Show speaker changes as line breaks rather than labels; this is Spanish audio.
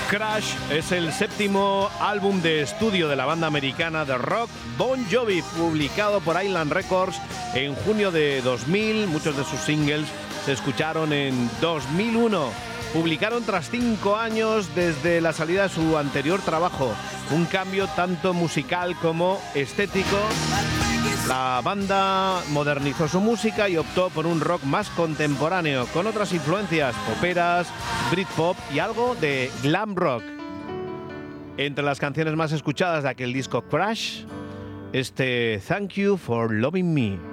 Crash es el séptimo álbum de estudio de la banda americana de rock Bon Jovi, publicado por Island Records en junio de 2000. Muchos de sus singles se escucharon en 2001. Publicaron tras 5 años desde la salida de su anterior trabajo, un cambio tanto musical como estético. La banda modernizó su música y optó por un rock más contemporáneo, con otras influencias poperas, Britpop y algo de glam rock. Entre las canciones más escuchadas de aquel disco Crash, este Thank You for Loving Me.